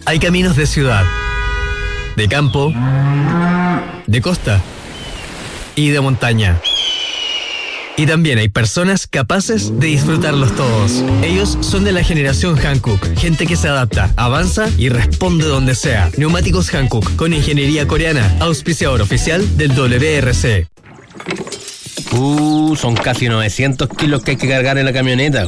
Hay caminos de ciudad, de campo, de costa y de montaña. Y también hay personas capaces de disfrutarlos todos. Ellos son de la generación Hankook, gente que se adapta, avanza y responde donde sea. Neumáticos Hankook, con ingeniería coreana, auspiciador oficial del WRC. Son casi 900 kilos que hay que cargar en la camioneta.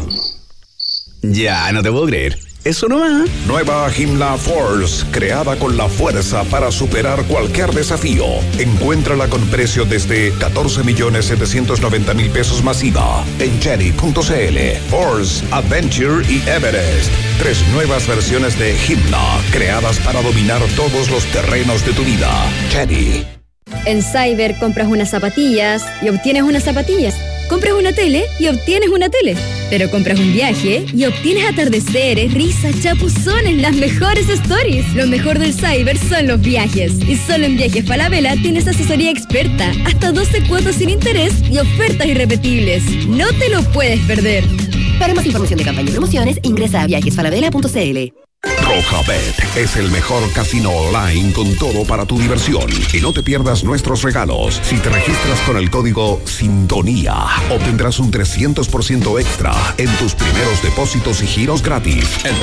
Ya, no te puedo creer. Eso nomás. Nueva Hyundai Force, creada con la fuerza para superar cualquier desafío. Encuéntrala con precio desde 14.790.000 pesos masiva en Chery.cl. Force, Adventure y Everest. 3 nuevas versiones de Hyundai, creadas para dominar todos los terrenos de tu vida. Chery. En Cyber compras unas zapatillas y obtienes unas zapatillas. Compras una tele y obtienes una tele. Pero compras un viaje y obtienes atardeceres, risas, chapuzones, las mejores stories. Lo mejor del Cyber son los viajes. Y solo en Viajes Falabella tienes asesoría experta, hasta 12 cuotas sin interés y ofertas irrepetibles. No te lo puedes perder. Para más información de campaña y promociones, ingresa a viajesfalabella.cl. Rojabet es el mejor casino online con todo para tu diversión. Y no te pierdas nuestros regalos. Si te registras con el código SINTONÍA, obtendrás un 300% extra en tus primeros depósitos y giros gratis en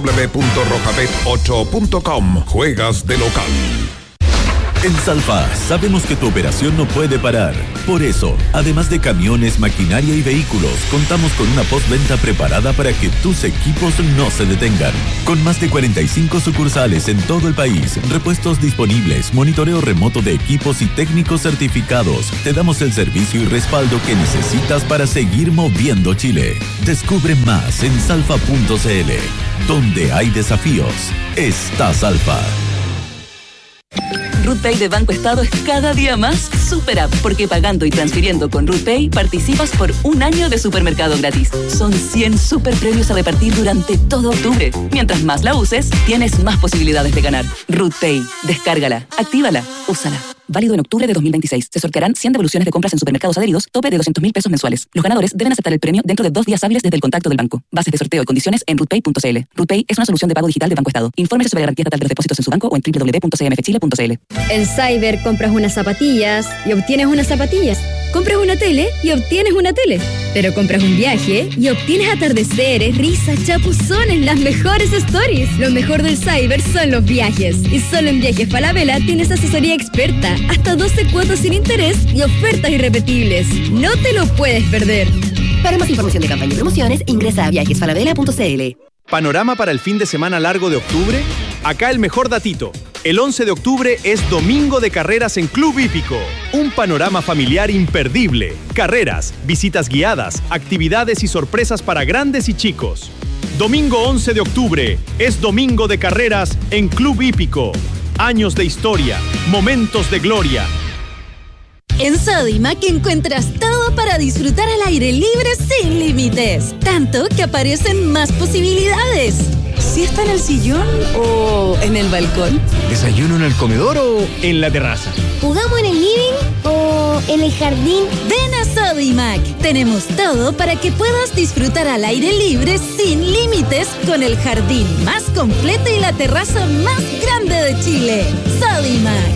www.rojabet8.com. Juegas de local. En Salfa sabemos que tu operación no puede parar. Por eso, además de camiones, maquinaria y vehículos, contamos con una postventa preparada para que tus equipos no se detengan. Con más de 45 sucursales en todo el país, repuestos disponibles, monitoreo remoto de equipos y técnicos certificados, te damos el servicio y respaldo que necesitas para seguir moviendo Chile. Descubre más en salfa.cl. Donde hay desafíos, está Salfa. RootPay de Banco Estado es cada día más super app, porque pagando y transfiriendo con RootPay participas por un año de supermercado gratis. Son 100 super premios a repartir durante todo octubre. Mientras más la uses, tienes más posibilidades de ganar. RootPay, descárgala, actívala, úsala. Válido en octubre de 2026. Se sortearán 100 devoluciones de compras en supermercados adheridos, tope de 200.000 pesos mensuales. Los ganadores deben aceptar el premio dentro de 2 días hábiles desde el contacto del banco. Bases de sorteo y condiciones en rootpay.cl. RootPay es una solución de pago digital de Banco Estado. Infórmese sobre garantía estatal de los depósitos en su banco o en www.cmfchile.cl. En Cyber compras unas zapatillas y obtienes unas zapatillas. Compras una tele y obtienes una tele. Pero compras un viaje y obtienes atardeceres, risas, chapuzones, las mejores stories. Lo mejor del Cyber son los viajes. Y solo en Viajes Falabella tienes asesoría experta, hasta 12 cuotas sin interés y ofertas irrepetibles. No te lo puedes perder. Para más información de campaña y promociones, ingresa a viajesfalabella.cl. ¿Panorama para el fin de semana largo de octubre? Acá el mejor datito. El 11 de octubre es domingo de carreras en Club Hípico. Un panorama familiar imperdible. Carreras, visitas guiadas, actividades y sorpresas para grandes y chicos. Domingo 11 de octubre es domingo de carreras en Club Hípico. Años de historia, momentos de gloria. En Sodimac encuentras todo para disfrutar al aire libre sin límites. Tanto que aparecen más posibilidades. ¿Siesta en el sillón o en el balcón? ¿Desayuno en el comedor o en la terraza? ¿Jugamos en el living o en el jardín? Ven a Sodimac. Tenemos todo para que puedas disfrutar al aire libre sin límites con el jardín más completo y la terraza más grande de Chile. Sodimac.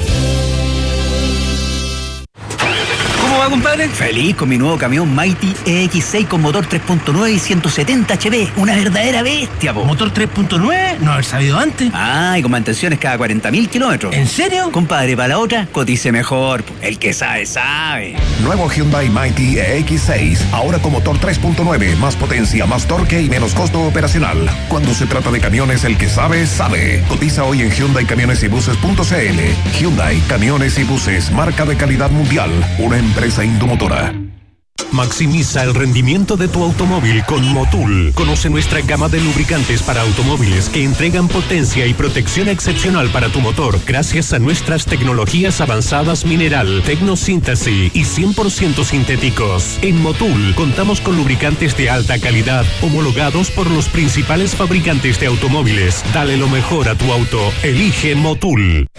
¿Cómo va, compadre? Feliz con mi nuevo camión Mighty EX6 con motor 3.9 y 170 HP. Una verdadera bestia, po. ¿Motor 3.9? No haber sabido antes. Ah, y con mantenciones cada 40.000 kilómetros. ¿En serio? Compadre, para la otra, cotice mejor, po. El que sabe, sabe. Nuevo Hyundai Mighty EX6, ahora con motor 3.9, más potencia, más torque y menos costo operacional. Cuando se trata de camiones, el que sabe, sabe. Cotiza hoy en HyundaiCamionesYbuses.cl. Hyundai Camiones y Buses, marca de calidad mundial. Una empresa Indomotora. Maximiza el rendimiento de tu automóvil con Motul. Conoce nuestra gama de lubricantes para automóviles que entregan potencia y protección excepcional para tu motor gracias a nuestras tecnologías avanzadas mineral, tecnosíntesis y 100% sintéticos. En Motul contamos con lubricantes de alta calidad homologados por los principales fabricantes de automóviles. Dale lo mejor a tu auto. Elige Motul.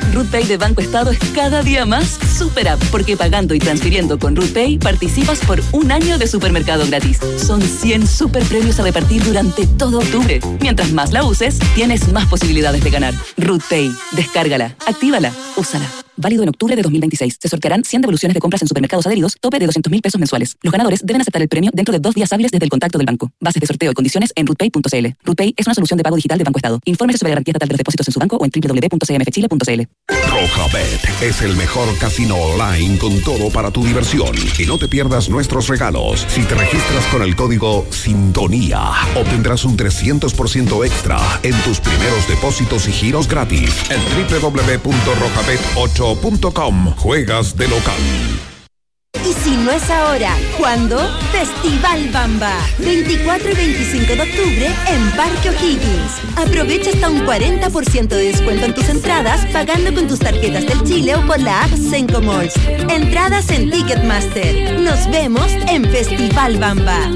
RootPay de Banco Estado es cada día más Super App, porque pagando y transfiriendo con RootPay participas por un año de supermercado gratis. Son 100 super premios a repartir durante todo octubre. Mientras más la uses, tienes más posibilidades de ganar. RootPay, descárgala, actívala, úsala. Válido en octubre de 2026. Se sortearán 100 devoluciones de compras en supermercados adheridos, tope de 200.000 pesos mensuales. Los ganadores deben aceptar el premio dentro de 2 días hábiles desde el contacto del banco. Bases de sorteo y condiciones en rootpay.cl. RootPay es una solución de pago digital de Banco Estado. Infórmese sobre garantía estatal de los depósitos en su banco o en www.cmfchile.cl. Rojabet es el mejor casino online con todo para tu diversión. Y no te pierdas nuestros regalos. Si te registras con el código SINTONÍA, obtendrás un 300% extra en tus primeros depósitos y giros gratis en www.rojabet8.com. Juegas de local. Y si no es ahora, ¿cuándo? Festival Bamba. 24 y 25 de octubre en Parque O'Higgins. Aprovecha hasta un 40% de descuento en tus entradas pagando con tus tarjetas del Chile o por la app Senco Malls. Entradas en Ticketmaster. Nos vemos en Festival Bamba.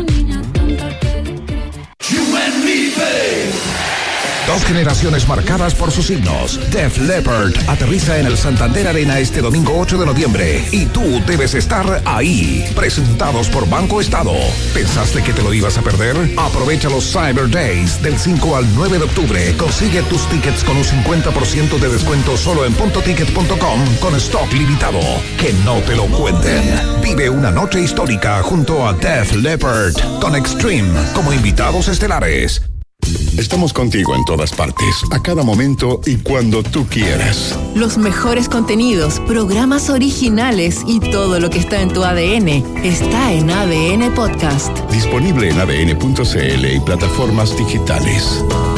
2 generaciones marcadas por sus signos. Def Leppard aterriza en el Santander Arena este domingo 8 de noviembre y tú debes estar ahí. Presentados por Banco Estado. ¿Pensaste que te lo ibas a perder? Aprovecha los Cyber Days del 5 al 9 de octubre. Consigue tus tickets con un 50% de descuento solo en puntoticket.com con stock limitado. Que no te lo cuenten. Vive una noche histórica junto a Def Leppard con Extreme como invitados estelares. Estamos contigo en todas partes, a cada momento y cuando tú quieras. Los mejores contenidos, programas originales y todo lo que está en tu ADN está en ADN Podcast. Disponible en adn.cl y plataformas digitales.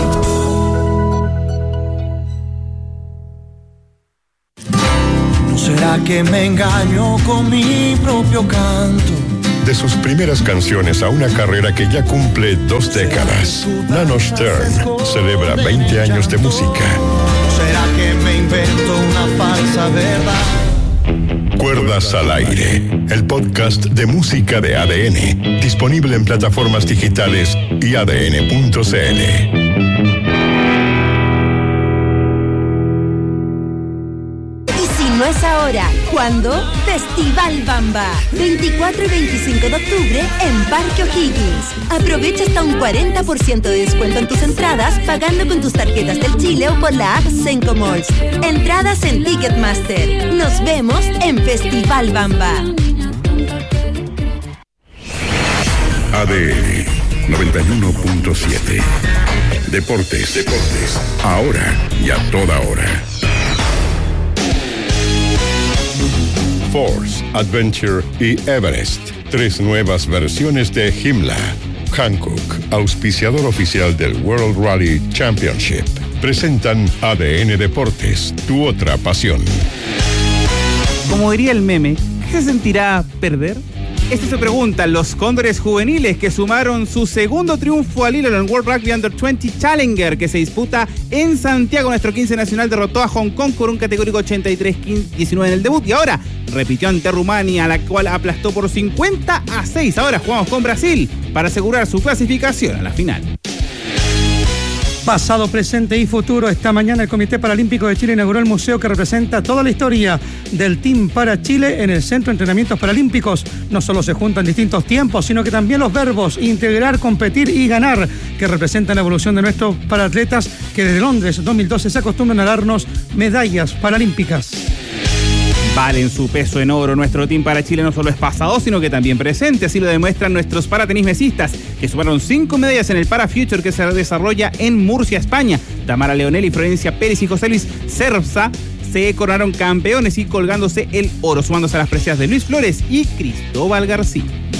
¿No será que me engaño con mi propio canto? De sus primeras canciones a una carrera que ya cumple 2 décadas, Nano Stern celebra 20 años de música. ¿Será que me invento una falsa verdad? Cuerdas al aire, el podcast de música de ADN, disponible en plataformas digitales y adn.cl. No es ahora, ¿cuándo? Festival Bamba. 24 y 25 de octubre en Parque O'Higgins. Aprovecha hasta un 40% de descuento en tus entradas pagando con tus tarjetas del Chile o por la app Senco Malls. Entradas en Ticketmaster. Nos vemos en Festival Bamba. ADN 91.7. Deportes. Ahora y a toda hora. Force, Adventure y Everest. 3 nuevas versiones de Himmler. Hankook, auspiciador oficial del World Rally Championship. Presentan ADN Deportes, tu otra pasión. Como diría el meme, ¿qué se sentirá perder? Esto se preguntan los Cóndores juveniles que sumaron su segundo triunfo al hilo en el World Rugby Under 20 Challenger que se disputa en Santiago. Nuestro 15 nacional derrotó a Hong Kong por un categórico 83-19 en el debut y ahora repitió ante Rumania, a la cual aplastó por 50-6. Ahora jugamos con Brasil para asegurar su clasificación a la final. Pasado, presente y futuro. Esta mañana el Comité Paralímpico de Chile inauguró el museo que representa toda la historia del Team para Chile en el Centro de Entrenamientos Paralímpicos. No solo se juntan distintos tiempos, sino que también los verbos integrar, competir y ganar, que representan la evolución de nuestros paraatletas que desde Londres 2012 se acostumbran a darnos medallas paralímpicas. Valen su peso en oro. Nuestro Team para Chile no solo es pasado, sino que también presente. Así lo demuestran nuestros paratenismesistas, que sumaron 5 medallas en el Para Future que se desarrolla en Murcia, España. Tamara Leonel y Florencia Pérez y José Luis Cerza se coronaron campeones y colgándose el oro, sumándose a las preseas de Luis Flores y Cristóbal García.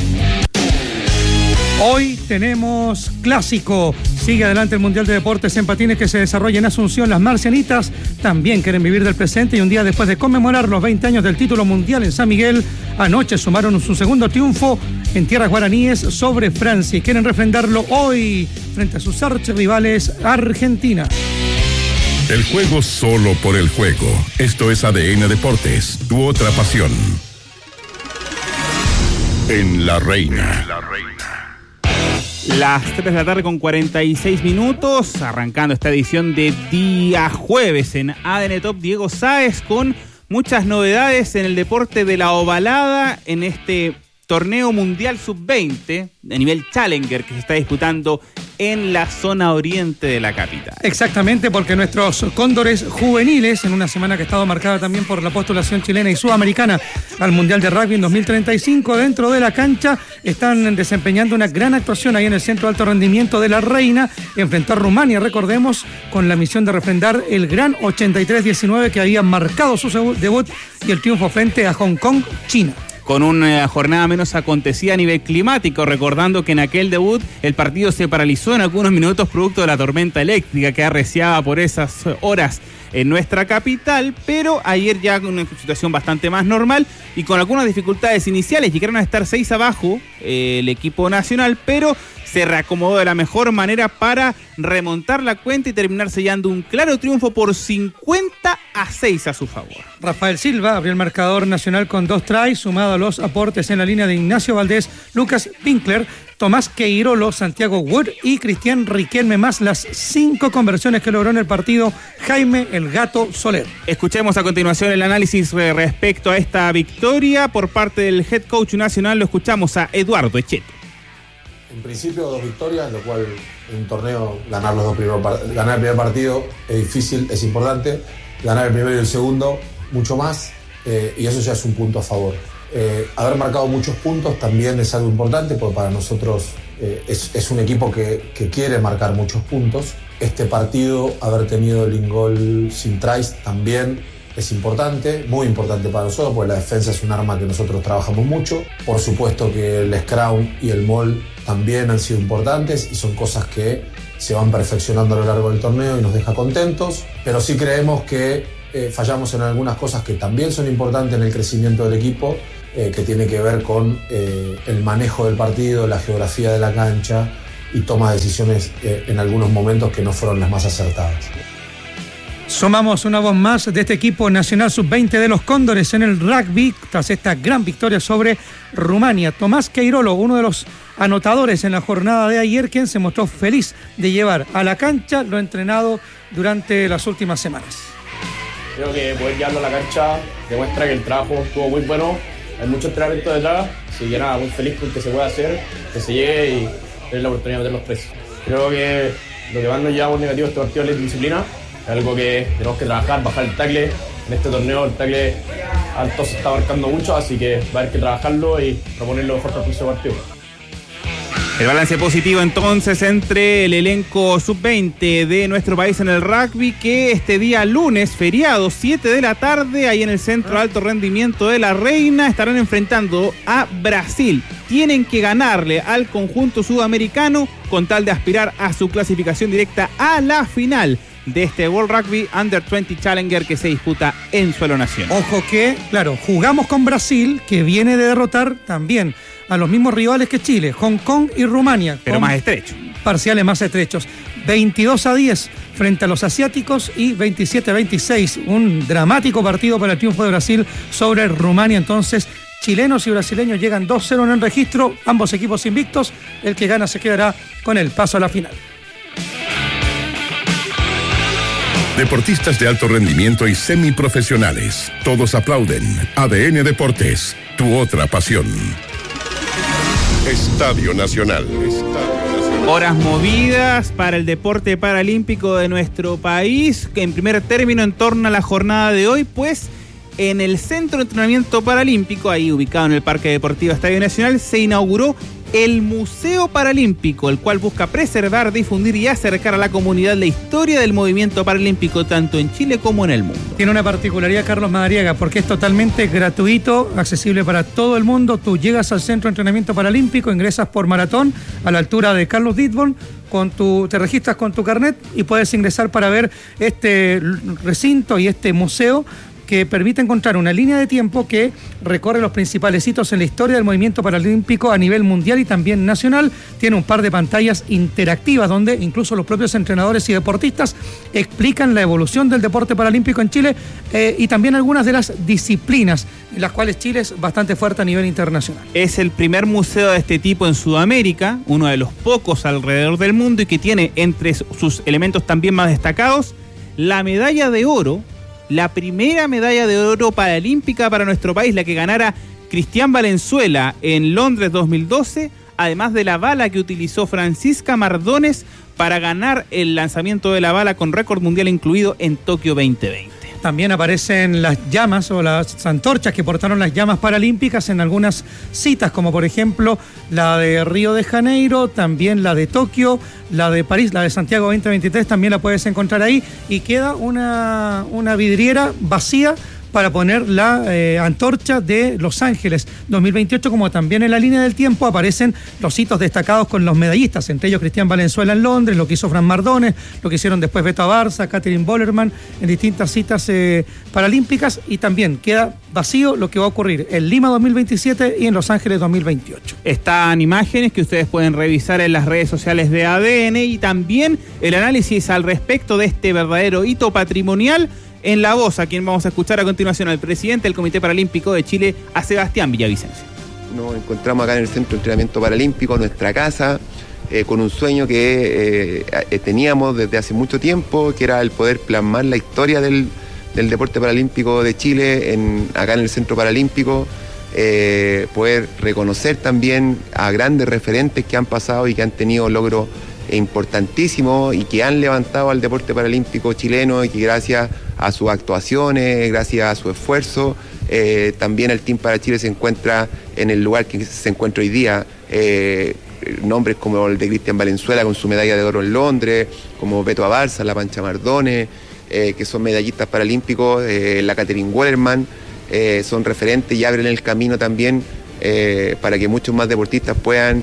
Hoy tenemos clásico. Sigue adelante el Mundial de Deportes en Patines que se desarrolla en Asunción. Las marcianitas también quieren vivir del presente y un día después de conmemorar los 20 años del título mundial en San Miguel, anoche sumaron su segundo triunfo en tierras guaraníes sobre Francia y quieren refrendarlo hoy frente a sus archirrivales Argentina. El juego solo por el juego. Esto es ADN Deportes, tu otra pasión. En La Reina. Las 3 de la tarde con 46 minutos, arrancando esta edición de día jueves en ADN Top. Diego Sáez con muchas novedades en el deporte de la ovalada en este torneo mundial sub-20 de nivel Challenger que se está disputando en la zona oriente de la capital. Exactamente, porque nuestros cóndores juveniles, en una semana que ha estado marcada también por la postulación chilena y sudamericana al Mundial de Rugby en 2035, dentro de la cancha están desempeñando una gran actuación ahí en el Centro de Alto Rendimiento de La Reina, enfrentar a Rumania, recordemos, con la misión de refrendar el gran 83-19 que había marcado su debut y el triunfo frente a Hong Kong, China. Con una jornada menos acontecida a nivel climático, recordando que en aquel debut el partido se paralizó en algunos minutos producto de la tormenta eléctrica que arreciaba por esas horas en nuestra capital, pero ayer ya con una situación bastante más normal y con algunas dificultades iniciales. Llegaron a estar 6 abajo el equipo nacional, pero se reacomodó de la mejor manera para remontar la cuenta y terminar sellando un claro triunfo por 50-6 a su favor. Rafael Silva abrió el marcador nacional con 2 tries, sumado a los aportes en la línea de Ignacio Valdés, Lucas Winkler, Tomás Queirolo, Santiago Wood y Cristian Riquelme, más las 5 conversiones que logró en el partido Jaime el Gato Soler. Escuchemos a continuación el análisis respecto a esta victoria por parte del head coach nacional. Lo escuchamos a Eduardo Echete. En principio 2 victorias, lo cual en un torneo ganar el primer partido es difícil, es importante. Ganar el primero y el segundo mucho más, y eso ya es un punto a favor. Haber marcado muchos puntos también es algo importante, porque para nosotros es un equipo que quiere marcar muchos puntos. Este partido, haber tenido el in-goal sin tries también es importante, muy importante para nosotros, porque la defensa es un arma que nosotros trabajamos mucho. Por supuesto que el scrum y el maul también han sido importantes y son cosas que se van perfeccionando a lo largo del torneo y nos deja contentos, pero sí creemos que fallamos en algunas cosas que también son importantes en el crecimiento del equipo, que tiene que ver con el manejo del partido, la geografía de la cancha y toma de decisiones en algunos momentos que no fueron las más acertadas. Sumamos una voz más de este equipo nacional sub-20 de los Cóndores en el rugby tras esta gran victoria sobre Rumania. Tomás Queirolo, uno de los anotadores en la jornada de ayer, quien se mostró feliz de llevar a la cancha lo entrenado durante las últimas semanas. Creo que poder llevarlo a la cancha demuestra que el trabajo estuvo muy bueno, hay mucho entrenamiento detrás, así que nada, muy feliz con que se pueda hacer, que se llegue y tener la oportunidad de meter los 3. Creo que lo que más nos llevamos negativo este partido es la disciplina. Es algo que tenemos que trabajar, bajar el tackle. En este torneo el tackle alto se está marcando mucho, así que va a haber que trabajarlo y proponerlo mejor para el próximo partido. El balance positivo entonces entre el elenco sub-20 de nuestro país en el rugby, que este día lunes, feriado, 7 de la tarde, ahí en el Centro de Alto Rendimiento de La Reina, estarán enfrentando a Brasil. Tienen que ganarle al conjunto sudamericano con tal de aspirar a su clasificación directa a la final de este World Rugby Under 20 Challenger que se disputa en suelo nacional. Ojo que, claro, jugamos con Brasil, que viene de derrotar también a los mismos rivales que Chile, Hong Kong y Rumania. Pero más estrecho. Parciales más estrechos. 22-10 frente a los asiáticos y 27-26. Un dramático partido para el triunfo de Brasil sobre Rumania. Entonces, chilenos y brasileños llegan 2-0 en el registro, ambos equipos invictos. El que gana se quedará con el paso a la final. Deportistas de alto rendimiento y semiprofesionales. Todos aplauden. ADN Deportes, tu otra pasión. Estadio Nacional. Horas movidas para el deporte paralímpico de nuestro país. En primer término, en torno a la jornada de hoy, pues en el Centro de Entrenamiento Paralímpico, ahí ubicado en el Parque Deportivo Estadio Nacional, se inauguró el Museo Paralímpico, el cual busca preservar, difundir y acercar a la comunidad la historia del movimiento paralímpico tanto en Chile como en el mundo. Tiene una particularidad, Carlos Madariaga, porque es totalmente gratuito, accesible para todo el mundo. Tú llegas al Centro de Entrenamiento Paralímpico, ingresas por maratón a la altura de Carlos Ditborn, te registras con tu carnet y puedes ingresar para ver este recinto y este museo que permite encontrar una línea de tiempo que recorre los principales hitos en la historia del movimiento paralímpico a nivel mundial y también nacional. Tiene un par de pantallas interactivas donde incluso los propios entrenadores y deportistas explican la evolución del deporte paralímpico en Chile y también algunas de las disciplinas en las cuales Chile es bastante fuerte a nivel internacional. Es el primer museo de este tipo en Sudamérica, uno de los pocos alrededor del mundo y que tiene entre sus elementos también más destacados la medalla de oro, la primera medalla de oro paralímpica para nuestro país, la que ganara Cristian Valenzuela en Londres 2012, además de la bala que utilizó Francisca Mardones para ganar el lanzamiento de la bala con récord mundial incluido en Tokio 2020. También aparecen las llamas o las antorchas que portaron las llamas paralímpicas en algunas citas, como por ejemplo la de Río de Janeiro, también la de Tokio, la de París, la de Santiago 2023, también la puedes encontrar ahí. Y queda una vidriera vacía para poner la antorcha de Los Ángeles 2028, como también en la línea del tiempo aparecen los hitos destacados con los medallistas, entre ellos Cristian Valenzuela en Londres, lo que hizo Fran Mardones, lo que hicieron después Beto Abarza, Catherine Bollerman en distintas citas paralímpicas, y también queda vacío lo que va a ocurrir en Lima 2027 y en Los Ángeles 2028. Están imágenes que ustedes pueden revisar en las redes sociales de ADN y también el análisis al respecto de este verdadero hito patrimonial en la voz, a quien vamos a escuchar a continuación, al presidente del Comité Paralímpico de Chile, a Sebastián Villavicencio. Nos encontramos acá en el Centro de Entrenamiento Paralímpico, nuestra casa, con un sueño que teníamos desde hace mucho tiempo, que era el poder plasmar la historia del deporte paralímpico de Chile acá en el Centro Paralímpico, poder reconocer también a grandes referentes que han pasado y que han tenido logros importantísimos y que han levantado al deporte paralímpico chileno, y que gracias a sus actuaciones, gracias a su esfuerzo, también el Team para Chile se encuentra en el lugar que se encuentra hoy día. Nombres como el de Cristian Valenzuela con su medalla de oro en Londres, como Beto Abarza, la Pancha Mardones, que son medallistas paralímpicos, la Catherine Bollerman, son referentes y abren el camino también para que muchos más deportistas puedan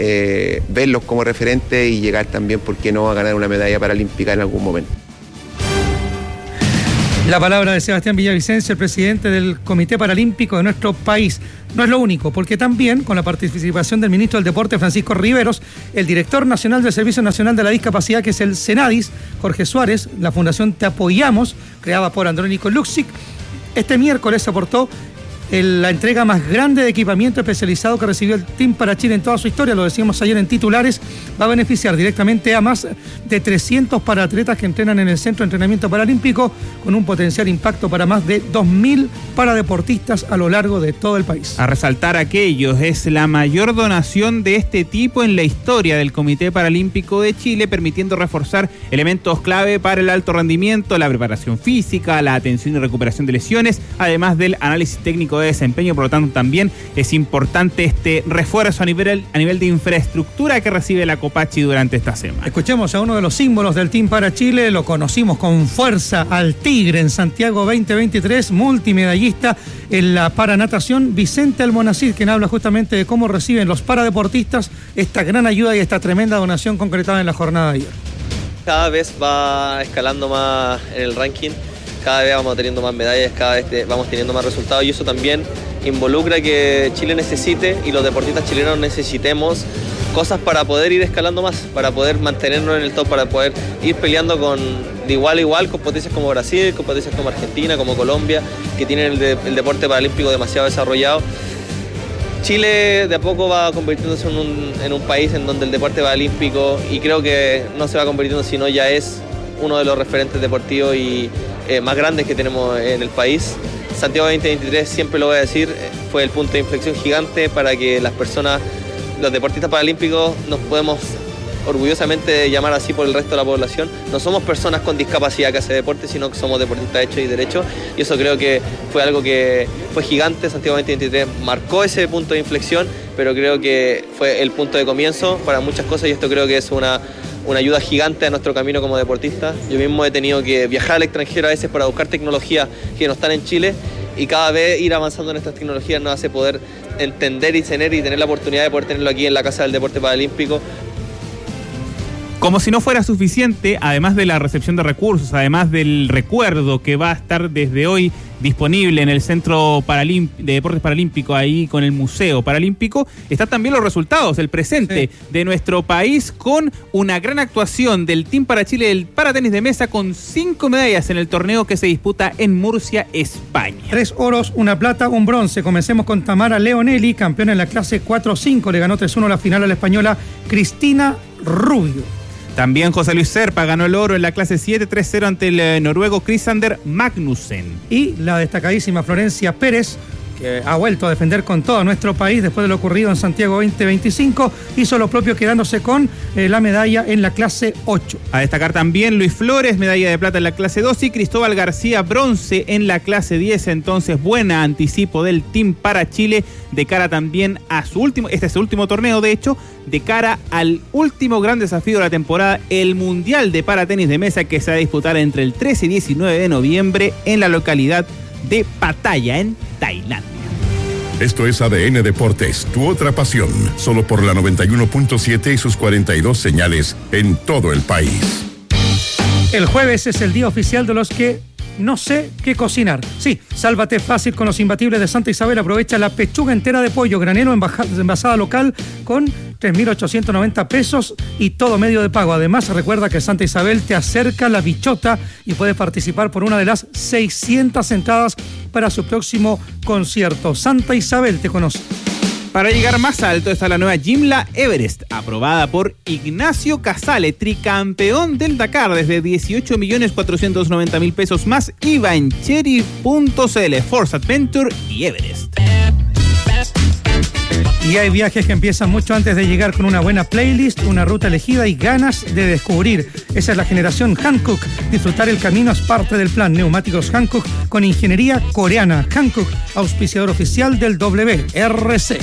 verlos como referentes y llegar también, ¿por qué no?, a ganar una medalla paralímpica en algún momento. La palabra de Sebastián Villavicencio, el presidente del Comité Paralímpico de nuestro país. No es lo único, porque también con la participación del ministro del Deporte, Francisco Riveros, el director nacional del Servicio Nacional de la Discapacidad, que es el Senadis, Jorge Suárez, la Fundación Te Apoyamos, creada por Andrónico Luxic, este miércoles aportó la entrega más grande de equipamiento especializado que recibió el Team para Chile en toda su historia. Lo decíamos ayer en titulares, va a beneficiar directamente a más de 300 paraatletas que entrenan en el Centro de Entrenamiento Paralímpico, con un potencial impacto para más de 2.000 paradeportistas a lo largo de todo el país. A resaltar aquellos, es la mayor donación de este tipo en la historia del Comité Paralímpico de Chile, permitiendo reforzar elementos clave para el alto rendimiento, la preparación física, la atención y recuperación de lesiones, además del análisis técnico de desempeño. Por lo tanto, también es importante este refuerzo a nivel de infraestructura que recibe la Copachi durante esta semana. Escuchemos a uno de los símbolos del Team para Chile, lo conocimos con fuerza al Tigre en Santiago 2023, multimedallista en la paranatación, Vicente Almonacid, quien habla justamente de cómo reciben los paradeportistas esta gran ayuda y esta tremenda donación concretada en la jornada de ayer. Cada vez va escalando más en el ranking, cada vez vamos teniendo más medallas, cada vez vamos teniendo más resultados, y eso también involucra que Chile necesite y los deportistas chilenos necesitemos cosas para poder ir escalando más, para poder mantenernos en el top, para poder ir peleando de igual a igual con potencias como Brasil, con potencias como Argentina, como Colombia, que tienen el deporte paralímpico demasiado desarrollado. Chile de a poco va convirtiéndose en un país en donde el deporte paralímpico, y creo que no se va convirtiendo, sino ya es uno de los referentes deportivos y más grandes que tenemos en el país. Santiago 2023, siempre lo voy a decir, fue el punto de inflexión gigante para que las personas, los deportistas paralímpicos, nos podemos orgullosamente llamar así por el resto de la población. No somos personas con discapacidad que hace deporte, sino que somos deportistas hechos y derechos, y eso creo que fue algo que fue gigante. Santiago 2023 marcó ese punto de inflexión, pero creo que fue el punto de comienzo para muchas cosas, y esto creo que es una ayuda gigante a nuestro camino como deportista. Yo mismo he tenido que viajar al extranjero a veces para buscar tecnologías que no están en Chile, y cada vez ir avanzando en estas tecnologías nos hace poder entender y tener la oportunidad de poder tenerlo aquí en la Casa del Deporte Paralímpico. Como si no fuera suficiente, además de la recepción de recursos, además del recuerdo que va a estar desde hoy disponible en el Centro de Deportes Paralímpicos, ahí con el Museo Paralímpico, están también los resultados, el presente de nuestro país, con una gran actuación del Team para Chile del paratenis de mesa, con 5 medallas en el torneo que se disputa en Murcia, España. 3 oros, 1 plata, 1 bronce. Comencemos con Tamara Leonelli, campeona en la clase 4-5. Le ganó 3-1 la final a la española Cristina Rubio. También José Luis Serpa ganó el oro en la clase 7, 3-0 ante el noruego Krisander Magnussen. Y la destacadísima Florencia Pérez, que ha vuelto a defender con todo nuestro país después de lo ocurrido en Santiago 2025, hizo lo propio quedándose con la medalla en la clase 8. A destacar también Luis Flores, medalla de plata en la clase 2, y Cristóbal García, bronce en la clase 10. Entonces, buena anticipo del Team para Chile de cara también a su último torneo, de hecho, de cara al último gran desafío de la temporada, el Mundial de Paratenis de Mesa, que se va a disputar entre el 13 y 19 de noviembre en la localidad de Pattaya, en Tailandia. Esto es ADN Deportes, tu otra pasión, solo por la 91.7 y sus 42 señales en todo el país. El jueves es el día oficial de los que no sé qué cocinar. Sí, sálvate fácil con los imbatibles de Santa Isabel. Aprovecha la pechuga entera de pollo granero envasada local con 3.890 pesos y todo medio de pago. Además, recuerda que Santa Isabel te acerca la bichota y puedes participar por una de las 600 entradas para su próximo concierto. Santa Isabel te conoce. Para llegar más alto está la nueva Joomla Everest, aprobada por Ignacio Casale, tricampeón del Dakar, desde 18.490.000 pesos más IVA en Chery.cl, Force Adventure y Everest. Y hay viajes que empiezan mucho antes de llegar, con una buena playlist, una ruta elegida y ganas de descubrir. Esa es la generación Hankook. Disfrutar el camino es parte del plan. Neumáticos Hankook con ingeniería coreana. Hankook, auspiciador oficial del WRC.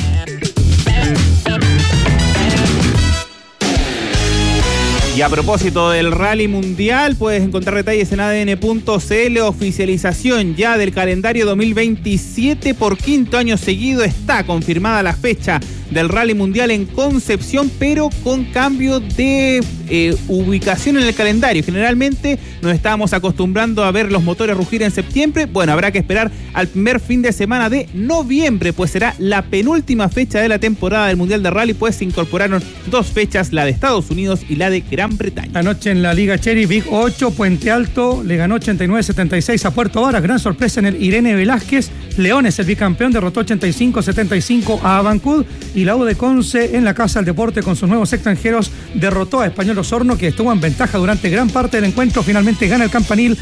Y a propósito del Rally Mundial, puedes encontrar detalles en adn.cl. Oficialización ya del calendario 2027 por 5º año seguido. Está confirmada la fecha del Rally Mundial en Concepción, pero con cambio de ubicación en el calendario. Generalmente nos estábamos acostumbrando a ver los motores rugir en septiembre. Bueno, habrá que esperar al primer fin de semana de noviembre, pues será la penúltima fecha de la temporada del Mundial de Rally, pues se incorporaron 2 fechas, la de Estados Unidos y la de Gran Bretaña. Anoche en la Liga Chery, Big 8, Puente Alto le ganó 89-76 a Puerto Varas. Gran sorpresa en el Irene Velázquez. Leones, el bicampeón, derrotó 85-75 a Abancud. Y la U de Conce, en la Casa del Deporte con sus nuevos extranjeros, derrotó a Español Osorno, que estuvo en ventaja durante gran parte del encuentro. Finalmente gana el Campanil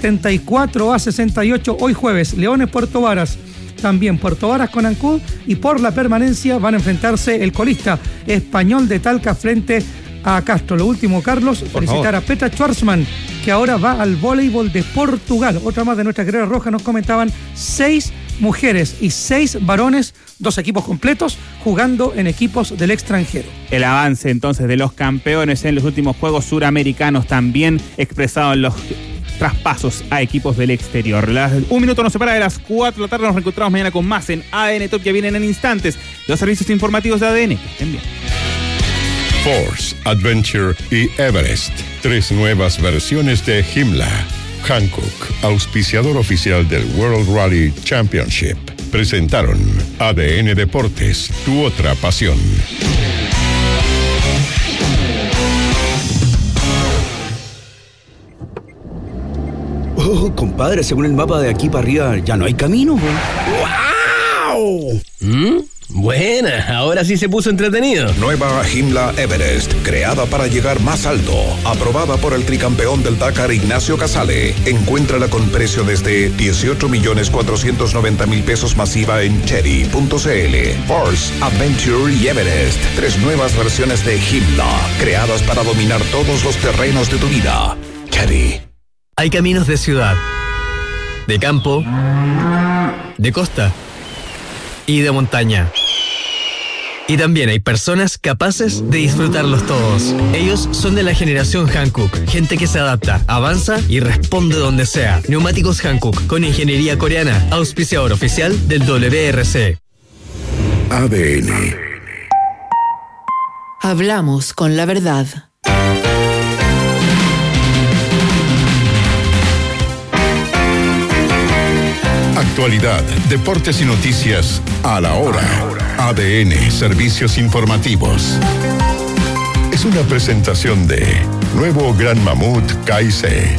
74-68 hoy jueves. Leones, Puerto Varas. También Puerto Varas con Ancud, y por la permanencia van a enfrentarse el colista Español de Talca frente a Castro. Lo último, Carlos, felicitar a Petra Schwarzman, que ahora va al voleibol de Portugal. Otra más de nuestras guerreras rojas. Nos comentaban 6 mujeres y 6 varones, 2 equipos completos, jugando en equipos del extranjero. El avance entonces de los campeones en los últimos Juegos Suramericanos, también expresado en los traspasos a equipos del exterior. Un minuto nos separa de las 4 de la tarde. Nos reencontramos mañana con más en ADN Top. Ya vienen en instantes los servicios informativos de ADN. Que estén bien. Force, Adventure y Everest. 3 nuevas versiones de Joomla. Hankook, auspiciador oficial del World Rally Championship, presentaron ADN Deportes, tu otra pasión. Oh, compadre, según el mapa de aquí para arriba ya no hay camino. ¡Wow! Buena, ahora sí se puso entretenido. Nueva Joomla Everest, creada para llegar más alto, aprobada por el tricampeón del Dakar Ignacio Casale. Encuéntrala con precio desde 18.490.000 pesos masiva en Chery.cl. Force, Adventure y Everest, 3 nuevas versiones de Joomla, creadas para dominar todos los terrenos de tu vida. Chery. Hay caminos de ciudad, de campo, de costa y de montaña. Y también hay personas capaces de disfrutarlos todos. Ellos son de la generación Hankook, gente que se adapta, avanza y responde donde sea. Neumáticos Hankook con ingeniería coreana, auspiciador oficial del WRC. ADN. Hablamos con la verdad. Actualidad, deportes y noticias a la hora. ADN, servicios informativos. Es una presentación de Nuevo Gran Mamut KIC.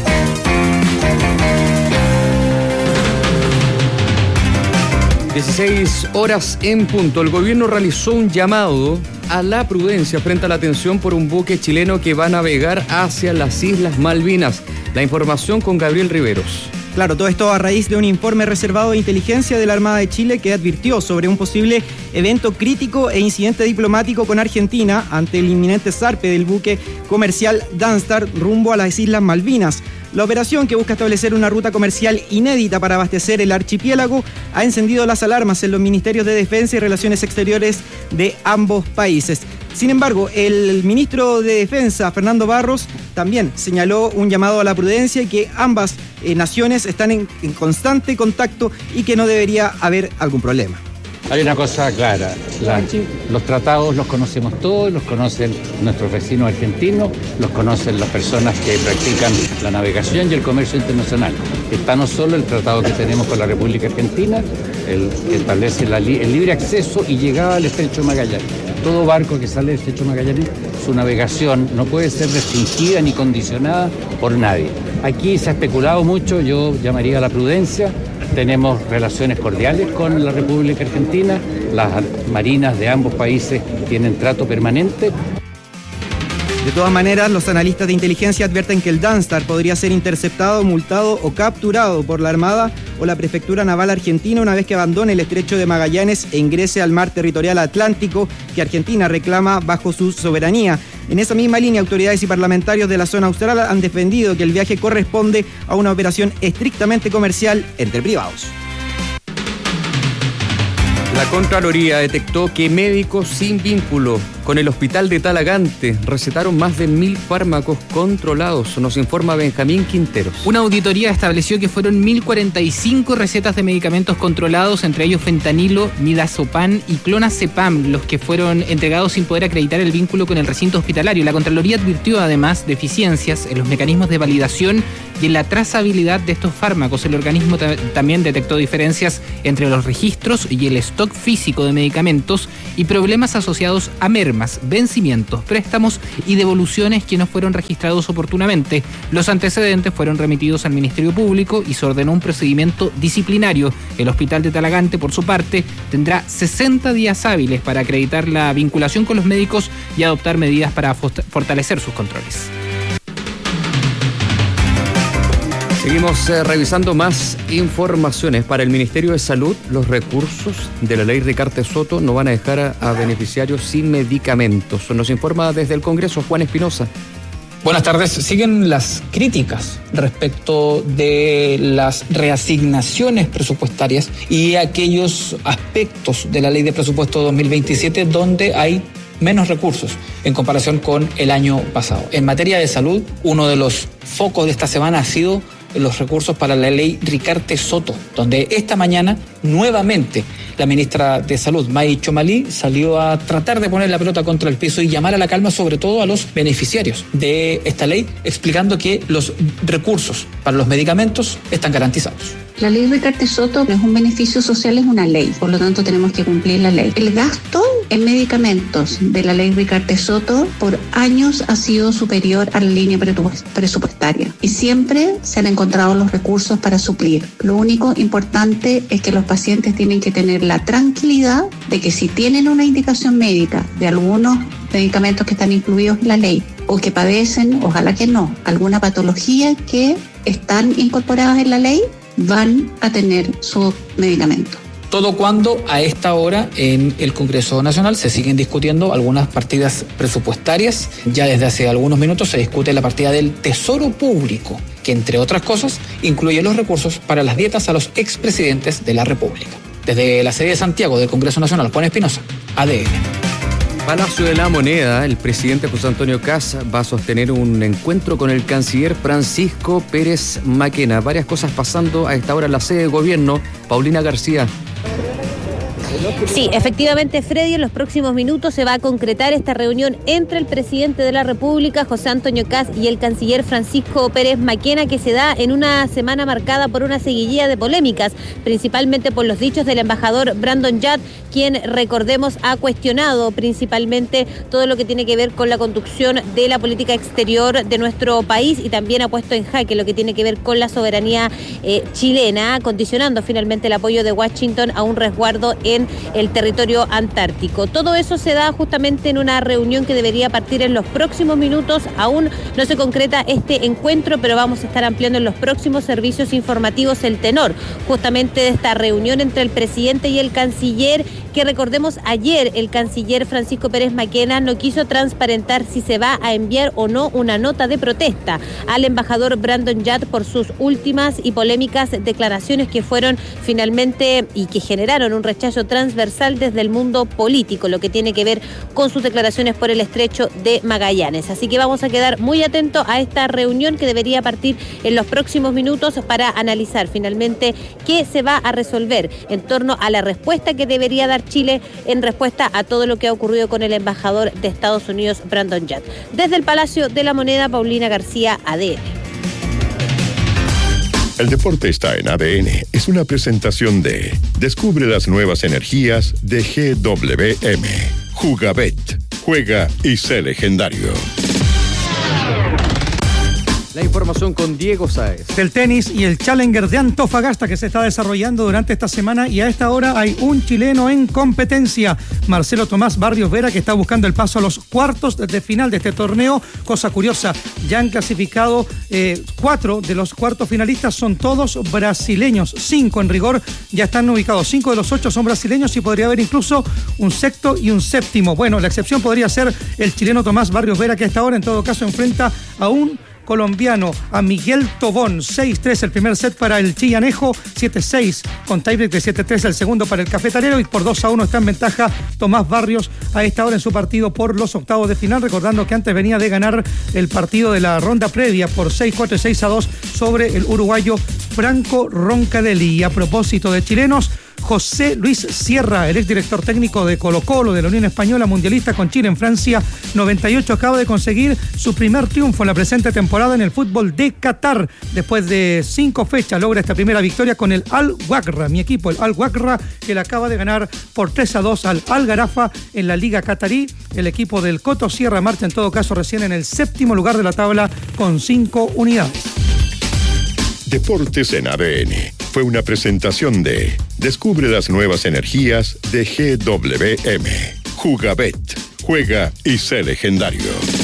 (16:00 en punto). El gobierno realizó un llamado a la prudencia frente a la atención por un buque chileno que va a navegar hacia las Islas Malvinas. La información con Gabriel Riveros. Claro, todo esto a raíz de un informe reservado de inteligencia de la Armada de Chile que advirtió sobre un posible evento crítico e incidente diplomático con Argentina ante el inminente zarpe del buque comercial Danstar rumbo a las Islas Malvinas. La operación, que busca establecer una ruta comercial inédita para abastecer el archipiélago, ha encendido las alarmas en los ministerios de Defensa y Relaciones Exteriores de ambos países. Sin embargo, el ministro de Defensa, Fernando Barros, también señaló un llamado a la prudencia y que ambas naciones están en constante contacto y que no debería haber algún problema. Hay una cosa clara, los tratados los conocemos todos, los conocen nuestros vecinos argentinos, los conocen las personas que practican la navegación y el comercio internacional. Está no solo el tratado que tenemos con la República Argentina, el que establece el libre acceso y llegada al Estrecho de Magallanes. Todo barco que sale del Estrecho de Magallanes, su navegación no puede ser restringida ni condicionada por nadie. Aquí se ha especulado mucho, yo llamaría a la prudencia. Tenemos relaciones cordiales con la República Argentina, las marinas de ambos países tienen trato permanente. De todas maneras, los analistas de inteligencia advierten que el Danstar podría ser interceptado, multado o capturado por la Armada o la Prefectura Naval Argentina una vez que abandone el Estrecho de Magallanes e ingrese al mar territorial atlántico que Argentina reclama bajo su soberanía. En esa misma línea, autoridades y parlamentarios de la zona austral han defendido que el viaje corresponde a una operación estrictamente comercial entre privados. La Contraloría detectó que médicos sin vínculo con el hospital de Talagante recetaron más de 1.000 fármacos controlados, nos informa Benjamín Quinteros. Una auditoría estableció que fueron 1.045 recetas de medicamentos controlados, entre ellos fentanilo, midazopan y clonazepam, los que fueron entregados sin poder acreditar el vínculo con el recinto hospitalario. La Contraloría advirtió además deficiencias en los mecanismos de validación y en la trazabilidad de estos fármacos. El organismo también detectó diferencias entre los registros y el stock físico de medicamentos y problemas asociados a mermas, vencimientos, préstamos y devoluciones que no fueron registrados oportunamente. Los antecedentes fueron remitidos al Ministerio Público y se ordenó un procedimiento disciplinario. El Hospital de Talagante, por su parte, tendrá 60 días hábiles para acreditar la vinculación con los médicos y adoptar medidas para fortalecer sus controles. Seguimos revisando más informaciones. Para el Ministerio de Salud, los recursos de la ley Ricarte Soto no van a dejar a beneficiarios sin medicamentos. Nos informa desde el Congreso Juan Espinosa. Buenas tardes. Siguen las críticas respecto de las reasignaciones presupuestarias y aquellos aspectos de la ley de presupuesto 2027 donde hay menos recursos en comparación con el año pasado. En materia de salud, uno de los focos de esta semana ha sido los recursos para la ley Ricarte Soto, donde esta mañana nuevamente la ministra de Salud, May Chomalí, salió a tratar de poner la pelota contra el piso y llamar a la calma sobre todo a los beneficiarios de esta ley, explicando que los recursos para los medicamentos están garantizados. La ley Ricarte Soto es un beneficio social, es una ley, por lo tanto tenemos que cumplir la ley. El gasto en medicamentos de la ley Ricarte Soto por años ha sido superior a la línea presupuestaria y siempre se han encontrado los recursos para suplir. Lo único importante es que los pacientes tienen que tener la tranquilidad de que si tienen una indicación médica de algunos medicamentos que están incluidos en la ley o que padecen, ojalá que no, alguna patología que están incorporadas en la ley, van a tener su medicamento. Todo cuando a esta hora en el Congreso Nacional se siguen discutiendo algunas partidas presupuestarias. Ya desde hace algunos minutos se discute la partida del Tesoro Público, que entre otras cosas incluye los recursos para las dietas a los expresidentes de la República. Desde la sede de Santiago del Congreso Nacional, Juan Espinosa, ADN. Palacio de la Moneda, el presidente José Antonio Kast va a sostener un encuentro con el canciller Francisco Pérez Maquena. Varias cosas pasando a esta hora en la sede de gobierno. Paulina García. Sí, efectivamente, Freddy, en los próximos minutos se va a concretar esta reunión entre el presidente de la República, José Antonio Kast, y el canciller Francisco Pérez Maquena, que se da en una semana marcada por una seguidilla de polémicas, principalmente por los dichos del embajador Brandon Judd, quien, recordemos, ha cuestionado principalmente todo lo que tiene que ver con la conducción de la política exterior de nuestro país, y también ha puesto en jaque lo que tiene que ver con la soberanía chilena, condicionando finalmente el apoyo de Washington a un resguardo en el territorio antártico. Todo eso se da justamente en una reunión que debería partir en los próximos minutos. Aún no se concreta este encuentro, pero vamos a estar ampliando en los próximos servicios informativos el tenor justamente de esta reunión entre el presidente y el canciller, que, recordemos, ayer el canciller Francisco Pérez Maquena no quiso transparentar si se va a enviar o no una nota de protesta al embajador Brandon Judd por sus últimas y polémicas declaraciones que fueron finalmente y que generaron un rechazo transversal desde el mundo político, lo que tiene que ver con sus declaraciones por el estrecho de Magallanes. Así que vamos a quedar muy atentos a esta reunión que debería partir en los próximos minutos para analizar finalmente qué se va a resolver en torno a la respuesta que debería dar Chile en respuesta a todo lo que ha ocurrido con el embajador de Estados Unidos, Brandon Judd. Desde el Palacio de la Moneda, Paulina García, ADN. El deporte está en ADN. Es una presentación de Descubre las nuevas energías de GWM. Jugabet. Juega y sé legendario. La información con Diego Sáez. Del tenis y el Challenger de Antofagasta que se está desarrollando durante esta semana, y a esta hora hay un chileno en competencia, Marcelo Tomás Barrios Vera, que está buscando el paso a los cuartos de final de este torneo. Cosa curiosa, ya han clasificado 4 de los cuartos finalistas, son todos brasileños, 5 en rigor ya están ubicados, 5 de los 8 son brasileños y podría haber incluso un sexto y un séptimo. Bueno, la excepción podría ser el chileno Tomás Barrios Vera, que a esta hora en todo caso enfrenta a un colombiano, a Miguel Tobón. 6-3 el primer set para el chillanejo, 7-6 con tiebreak de 7-3 el segundo para el cafetalero, y por 2-1 está en ventaja Tomás Barrios a esta hora en su partido por los octavos de final, recordando que antes venía de ganar el partido de la ronda previa por 6-4 y 6-2 sobre el uruguayo Franco Roncadelli. Y a propósito de chilenos, José Luis Sierra, el exdirector técnico de Colo-Colo de la Unión Española, mundialista con Chile en Francia 98, acaba de conseguir su primer triunfo en la presente temporada en el fútbol de Qatar. Después de 5 fechas logra esta primera victoria con el Al-Waqra, mi equipo, el Al-Waqra, que le acaba de ganar por 3-2 al Al-Garafa en la Liga Qatarí. El equipo del Coto Sierra marcha en todo caso recién en el 7º lugar de la tabla con 5 unidades. Deportes en ADN fue una presentación de Descubre las nuevas energías de GWM. Jugabet. Juega y sé legendario.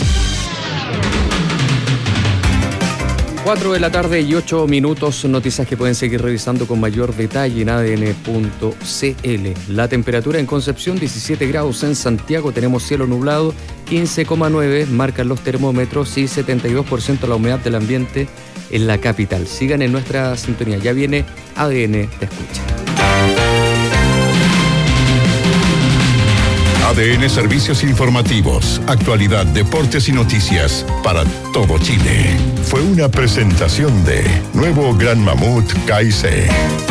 4 de la tarde y 8 minutos, noticias que pueden seguir revisando con mayor detalle en adn.cl. La temperatura en Concepción, 17 grados. En Santiago tenemos cielo nublado, 15,9 marcan los termómetros, y 72% la humedad del ambiente en la capital. Sigan en nuestra sintonía, ya viene ADN Te Escucha. ADN Servicios Informativos, actualidad, deportes y noticias para todo Chile. Fue una presentación de Nuevo Gran Mamut KIC.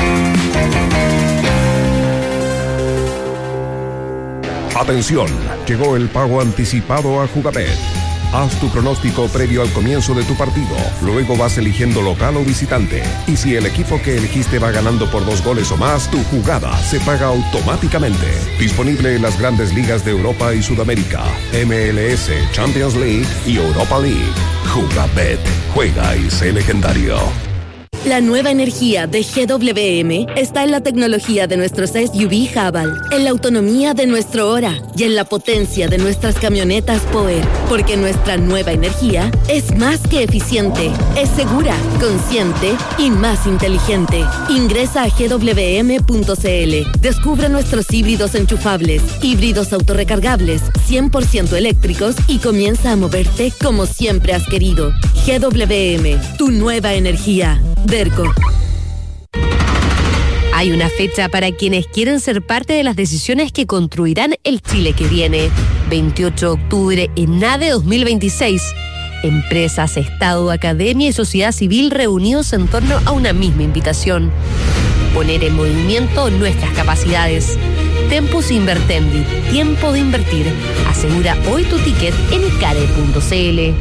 Atención, llegó el pago anticipado a Jugabet. Haz tu pronóstico previo al comienzo de tu partido. Luego vas eligiendo local o visitante. Y si el equipo que elegiste va ganando por 2 goles o más, tu jugada se paga automáticamente. Disponible en las grandes ligas de Europa y Sudamérica, MLS, Champions League y Europa League. Jugabet. Juega y sé legendario. La nueva energía de GWM está en la tecnología de nuestros SUV Haval, en la autonomía de nuestro Hora y en la potencia de nuestras camionetas Power, porque nuestra nueva energía es más que eficiente, es segura, consciente y más inteligente. Ingresa a gwm.cl, descubre nuestros híbridos enchufables, híbridos autorrecargables, 100% eléctricos, y comienza a moverte como siempre has querido. GWM, tu nueva energía. Derco. Hay una fecha para quienes quieren ser parte de las decisiones que construirán el Chile que viene. 28 de octubre en ADE 2026. Empresas, Estado, Academia y sociedad civil reunidos en torno a una misma invitación. Poner en movimiento nuestras capacidades. Tempus Invertendi. Tiempo de invertir. Asegura hoy tu ticket en icare.cl.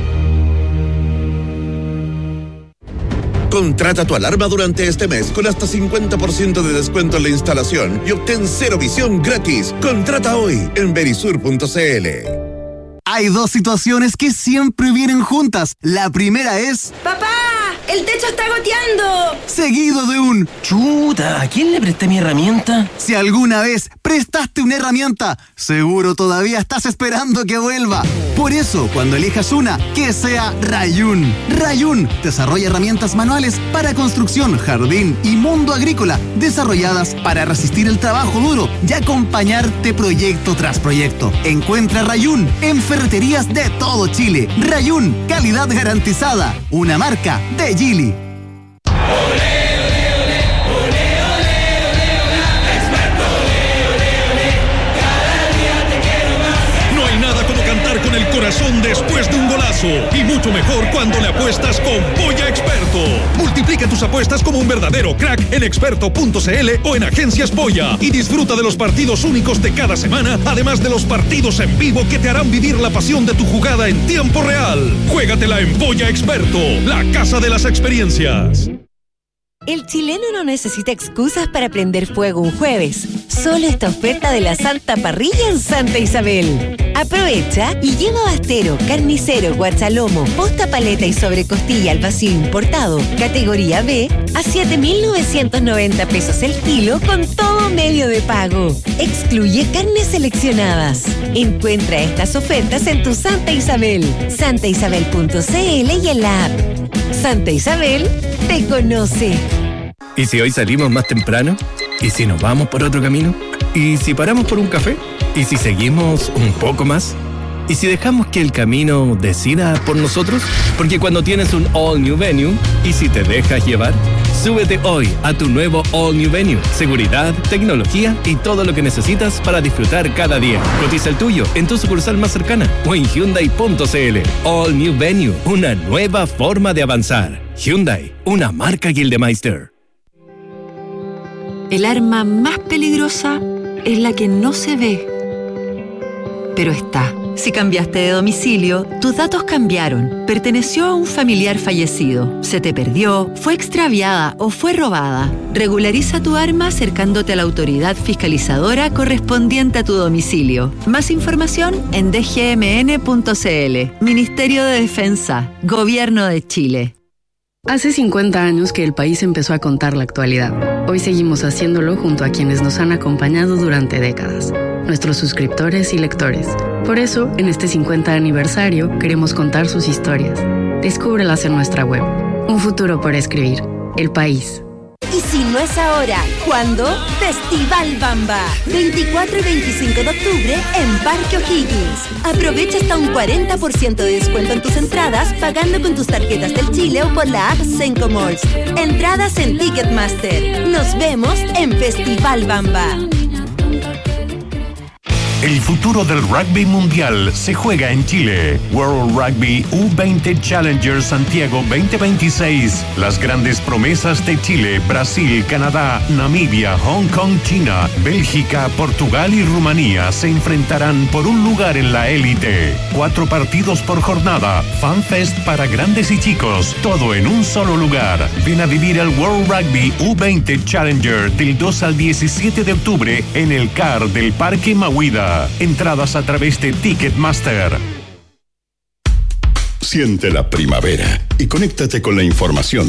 Contrata tu alarma durante este mes con hasta 50% de descuento en la instalación y obtén Cero Visión gratis. Contrata hoy en verisur.cl. Hay dos situaciones que siempre vienen juntas. La primera es... ¡Papá! ¡El techo está goteando! Seguido de un... Chuta, ¿a quién le presté mi herramienta? Si alguna vez prestaste una herramienta, seguro todavía estás esperando que vuelva. Por eso, cuando elijas una, que sea Rayun. Rayun desarrolla herramientas manuales para construcción, jardín y mundo agrícola, desarrolladas para resistir el trabajo duro y acompañarte proyecto tras proyecto. Encuentra Rayun en ferreterías de todo Chile. Rayun, calidad garantizada. Una marca de Geely. No hay nada como cantar con el corazón después de un golazo. Y mucho mejor cuando le apuestas con Polla Experto. Multiplica tus apuestas como un verdadero crack en experto.cl o en Agencias Polla. Y disfruta de los partidos únicos de cada semana, además de los partidos en vivo que te harán vivir la pasión de tu jugada en tiempo real. Juégatela en Polla Experto, la casa de las experiencias. El chileno no necesita excusas para prender fuego un jueves. Solo esta oferta de la Santa Parrilla en Santa Isabel. Aprovecha y lleva bastero, carnicero, guachalomo, posta paleta y sobrecostilla al vacío importado, categoría B, a 7.990 pesos el kilo con todo medio de pago. Excluye carnes seleccionadas. Encuentra estas ofertas en tu Santa Isabel, santaisabel.cl y en la app. Santa Isabel te conoce. ¿Y si hoy salimos más temprano? ¿Y si nos vamos por otro camino? ¿Y si paramos por un café? ¿Y si seguimos un poco más? ¿Y si dejamos que el camino decida por nosotros? Porque cuando tienes un All New Venue, ¿y si te dejas llevar? Súbete hoy a tu nuevo All New Venue. Seguridad, tecnología y todo lo que necesitas para disfrutar cada día. Cotiza el tuyo en tu sucursal más cercana o en Hyundai.cl. All New Venue, una nueva forma de avanzar. Hyundai, una marca Gildemeister. El arma más peligrosa es la que no se ve, pero está. Si cambiaste de domicilio, tus datos cambiaron, perteneció a un familiar fallecido, se te perdió, fue extraviada o fue robada. Regulariza tu arma acercándote a la autoridad fiscalizadora correspondiente a tu domicilio. Más información en dgmn.cl. Ministerio de Defensa, Gobierno de Chile. Hace 50 años que el país empezó a contar la actualidad. Hoy seguimos haciéndolo junto a quienes nos han acompañado durante décadas, nuestros suscriptores y lectores. Por eso, en este 50 aniversario, queremos contar sus historias. Descúbrelas en nuestra web. Un futuro por escribir. El país. Y si no es ahora, ¿cuándo? Festival Bamba. 24 y 25 de octubre en Parque O'Higgins. Aprovecha hasta un 40% de descuento en tus entradas pagando con tus tarjetas del Chile o por la app Senco Malls. Entradas en Ticketmaster. Nos vemos en Festival Bamba. El futuro del rugby mundial se juega en Chile. World Rugby U20 Challenger Santiago 2026. Las grandes promesas de Chile, Brasil, Canadá, Namibia, Hong Kong, China, Bélgica, Portugal y Rumanía se enfrentarán por un lugar en la élite. 4 partidos por jornada, FanFest para grandes y chicos, todo en un solo lugar. Ven a vivir el World Rugby U20 Challenger del 2 al 17 de octubre en el CAR del Parque Mahuida. Entradas a través de Ticketmaster. Siente la primavera y conéctate con la información.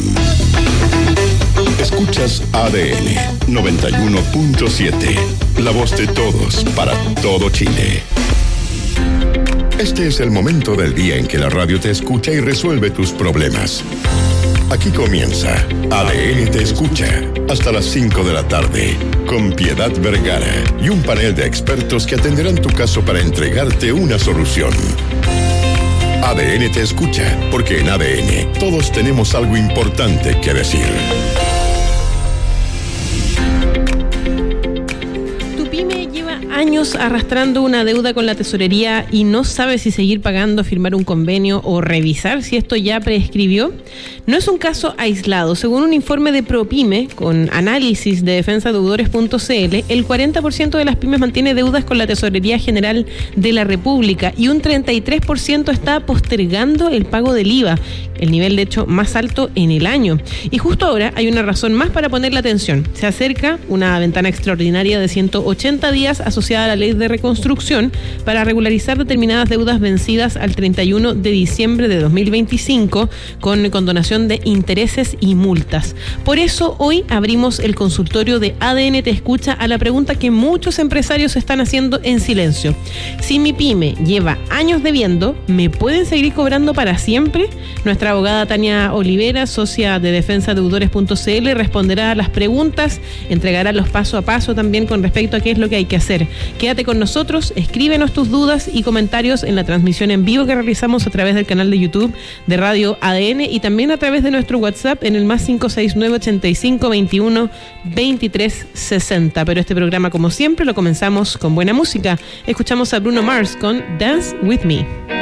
Escuchas ADN 91.7, la voz de todos para todo Chile. Este es el momento del día en que la radio te escucha y resuelve tus problemas. Aquí comienza ADN Te Escucha hasta las 5 de la tarde con Piedad Vergara y un panel de expertos que atenderán tu caso para entregarte una solución. ADN Te Escucha, porque en ADN todos tenemos algo importante que decir. Tu pyme lleva años arrastrando una deuda con la tesorería y no sabe si seguir pagando, firmar un convenio o revisar si esto ya prescribió? No es un caso aislado. Según un informe de ProPyme con análisis de defensadeudores.cl, el 40% de las pymes mantiene deudas con la Tesorería General de la República y un 33% está postergando el pago del IVA, el nivel de hecho más alto en el año. Y justo ahora hay una razón más para poner la atención. Se acerca una ventana extraordinaria de 180 días asociada a la ley de reconstrucción para regularizar determinadas deudas vencidas al 31 de diciembre de 2025 con condonación de intereses y multas. Por eso hoy abrimos el consultorio de ADN Te Escucha a la pregunta que muchos empresarios están haciendo en silencio. Si mi pyme lleva años debiendo, ¿me pueden seguir cobrando para siempre? Nuestra abogada Tania Olivera, socia de defensadeudores.cl, responderá a las preguntas, entregará los paso a paso también con respecto a qué es lo que hay que hacer. Quédate con nosotros, escríbenos tus dudas y comentarios en la transmisión en vivo que realizamos a través del canal de YouTube de Radio ADN y también a través de nuestro WhatsApp en el más 569 85 21 23 60. Pero este programa, como siempre, lo comenzamos con buena música. Escuchamos a Bruno Mars con Dance With Me.